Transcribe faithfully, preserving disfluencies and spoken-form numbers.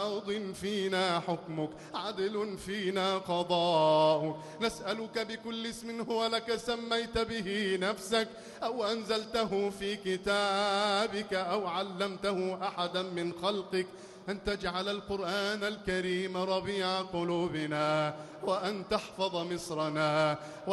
ماض فينا حكمك عدل فينا قضاؤك. نسألك بكل اسم هو لك سميت به نفسك أو أنزلته في كتابك أو علمته أحدا من خلقك أن تجعل القرآن الكريم ربيع قلوبنا، وأن تحفظ مصرنا،